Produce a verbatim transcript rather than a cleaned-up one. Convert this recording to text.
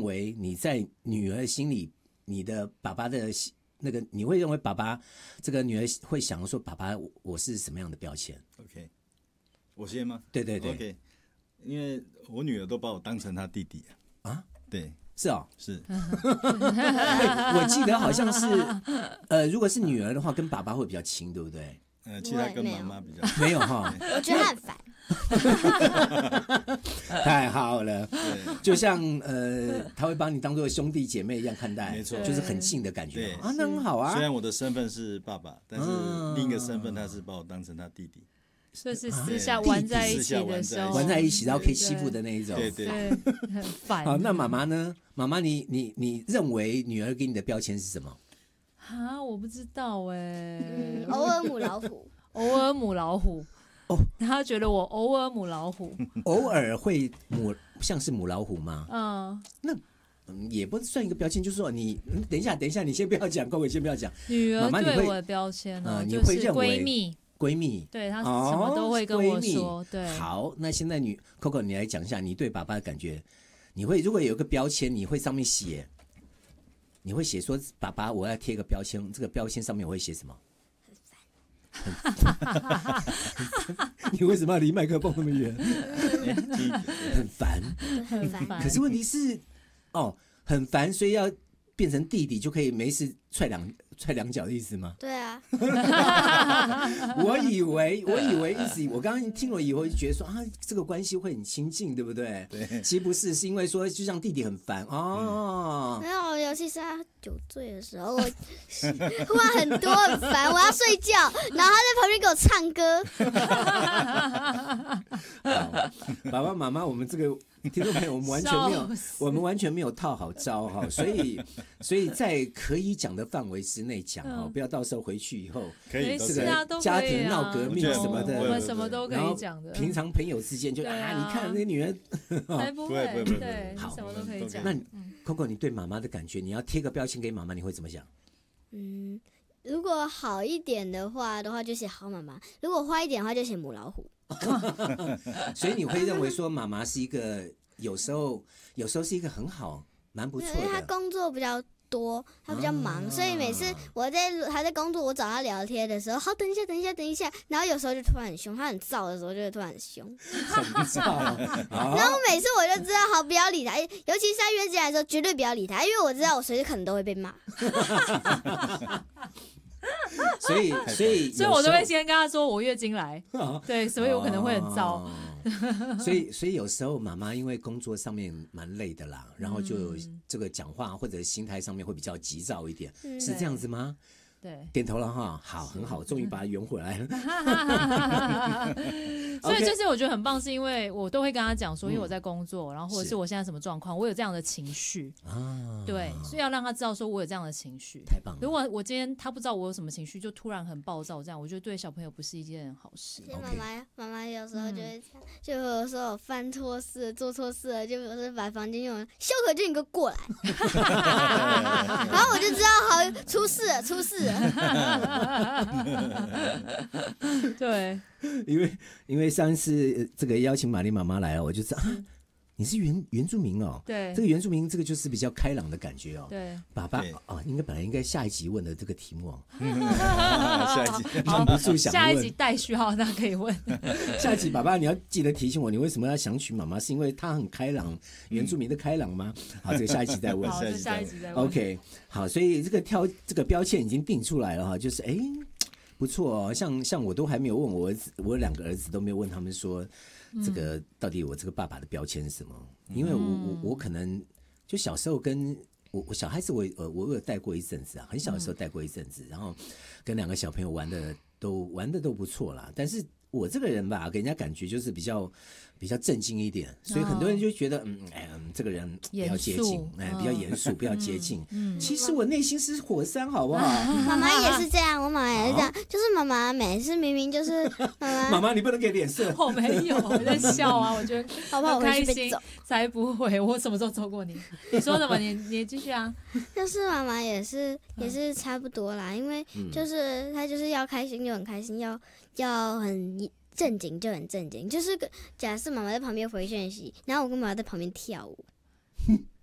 为你在女儿心里，你的爸爸的那个，你会认为爸爸这个女儿会想说，爸爸我是什么样的标签 ？OK， 我先吗？ 对对对 ，OK， 因为我女儿都把我当成她弟弟啊， 对。 是哦， 是， 我记得好像是，呃，如果是女儿的话，跟爸爸会比较亲，对不对？ 呃，其他跟妈妈比较没有哈， 我觉得很烦。 太好了，就像呃，他会把你当做兄弟姐妹一样看待， 没错， 就是很近的感觉。 对啊，那很好啊。 虽然我的身份是爸爸，但是另一个身份他是把我当成他弟弟。 就是私下玩在一起的时候， 玩在一起，然后可以欺负的那一种， 对对对，很烦。 好，那妈妈呢？妈妈，你你你认为女儿给你的标签是什么？ 啊，我不知道哎、 欸嗯，偶尔母老虎， 偶尔母老虎。 哦， 他觉得我偶尔母老虎， 偶尔会母像是母老虎吗？ 嗯， 那。嗯，也不算一个标签，就是说你、嗯、等一下，等一下，你先不要讲，各位先不要讲。 女儿对我的标签呢、 呃， 就是闺蜜。 闺蜜， 对她什么都会跟我说。哦、对， 好，那现在女 Coco， 你来讲一下你对爸爸的感觉。你会如果有一个标签，你会上面写，你会写说爸爸，我要贴一个标签，这个标签上面我会写什么？很烦。你为什么要离麦克风那么远？很烦， 很烦。 可是问题是，哦，很烦，所以要变成弟弟就可以没事踹两踹两脚的意思吗？ 对啊。 我以为，我以为一直，我刚刚听了以后就觉得说啊，这个关系会很亲近，对不对？ 对。 其实不是，是因为说就像弟弟很烦哦。 没有，尤其是他酒醉的时候，我话很多很烦，我要睡觉，然后他在旁边给我唱歌。 爸爸妈妈，我们这个听众朋友，我们完全没有，我们完全没有套好招哈，所以，所以在可以讲的范围之内讲哈， 嗯、 不要到时候回去以后， 可以这个家庭闹革命什么的， 我们什么都可以讲的。 平常朋友之间就 啊, 啊，你看那女人， 才不会， 不会， 对，好，什么都可以讲。 那 Coco， 你对妈妈的感觉，你要贴个标签给妈妈，你会怎么想？ 嗯，如果好一点的话的话，就写好妈妈；如果坏一点的话，就写母老虎。 所以你会认为说妈妈是一个有时候有时候是一个很好蛮不错的， 因为她工作比较多，她比较忙，啊、所以每次我在还在工作，我找她聊天的时候，好，等一下，等一下，等一下，然后有时候就突然很凶，她很燥的时候就会突然很凶， 很燥。 然后每次我就知道，好，不要理她，尤其是她约进来的时候，绝对不要理她，因为我知道我随时可能都会被骂。 所以，所以， 所以我都会先跟他说我月经来，对，所以我可能会很燥。哦、 所以，所以有时候妈妈因为工作上面蛮累的啦，然后就这个讲话或者心态上面会比较急躁一点，嗯、是这样子吗？ 对， 点头了哈，好，很好，终于把它圆回来了。 所以就是我觉得很棒，是因为我都会跟他讲说，因为我在工作，然后或者是我现在什么状况，我有这样的情绪啊，对，所以要让他知道说我有这样的情绪。 太棒了！ 如果我今天他不知道我有什么情绪，就突然很暴躁，这样我觉得对小朋友不是一件好事。 妈妈，妈妈有时候就会这样，就有时候我犯错事、做错事了，就比如说把房间用修可就你给我过来，然后我就知道好出事了，出事了。 对， 因为因为上一次这个邀请玛丽妈妈来了，我就知道、啊、你是原原住民哦。 对， 这个原住民这个就是比较开朗的感觉哦。 对， 爸爸哦，应该本来应该下一集问的这个题目哦。 下一集忍不住想问， 下一集待续号那可以问。 下一集爸爸你要记得提醒我，你为什么要想娶妈妈？是因为她很开朗，原住民的开朗吗？好，这个下一集再问。 好，下一集再问。 OK， 好，所以这个挑这个标签已经定出来了哈，就是哎。不错哦，像像我都还没有问我儿子，我有两个儿子都没有问他们说，这个到底我这个爸爸的标签是什么？嗯、因为我我我可能就小时候跟我我小孩子我呃我有带过一阵子啊，很小的时候带过一阵子，然后跟两个小朋友玩的都玩的都不错啦，但是我这个人吧，给人家感觉就是比较比较正经一点，所以很多人就觉得，嗯，哎，这个人不要接近，哎，比较严肃，不要接近。嗯，其实我内心是火山，好不好？ 妈妈也是这样，我妈妈也是这样，就是妈妈每次明明就是妈妈， 妈妈你不能给脸色。 我没有，我在笑啊，我觉得好不好？ 开心才不会，我什么时候揍过你？你说什么？你你继续啊。 就是妈妈也是也是差不多啦，因为就是她就是要开心就很开心，要要很。正经就很正经，就是假设妈妈在旁边回讯息，然后我跟妈妈在旁边跳舞，